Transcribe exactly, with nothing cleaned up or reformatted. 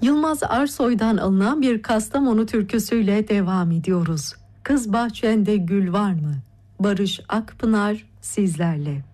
Yılmaz Arsoy'dan alınan bir Kastamonu türküsüyle devam ediyoruz. Kız bahçende gül var mı? Barış Akpınar sizlerle.